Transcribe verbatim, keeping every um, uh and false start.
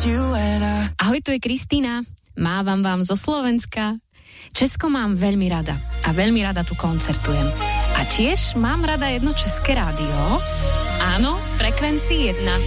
Ahoj, tu je Kristína. Mávam vám zo Slovenska. Česko mám veľmi rada a veľmi rada tu koncertujem. A tiež mám rada jedno české rádio. Áno, Frekvencii jedna.